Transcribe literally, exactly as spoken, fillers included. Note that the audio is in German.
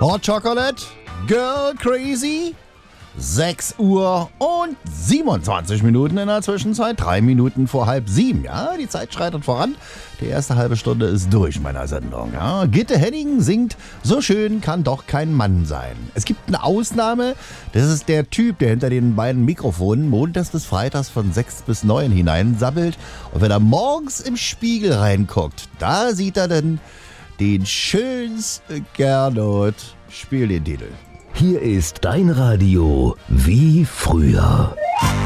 Hot Chocolate, Girl Crazy, sechs Uhr und siebenundzwanzig Minuten in der Zwischenzeit, drei Minuten vor halb sieben. Ja, die Zeit schreitet voran. Die erste halbe Stunde ist durch meiner Sendung. Ja. Gitte Henning singt "So schön kann doch kein Mann sein". Es gibt eine Ausnahme, das ist der Typ, der hinter den beiden Mikrofonen montags bis freitags von sechs bis neun hineinsabbelt. Und wenn er morgens im Spiegel reinguckt, da sieht er dann den schönsten Gernot. Spiel den Titel. Hier ist dein Radio wie früher.